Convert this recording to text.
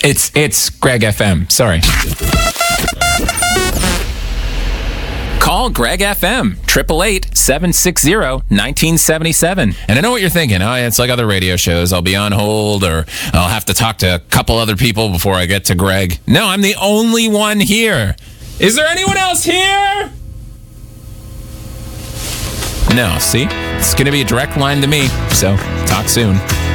It's Greg FM. Sorry. Call Greg FM, 888-760-1977. And I know what you're thinking. Oh, it's like other radio shows. I'll be on hold, or I'll have to talk to a couple other people before I get to Greg. No, I'm the only one here. Is there anyone else here? No, see? It's going to be a direct line to me, so talk soon.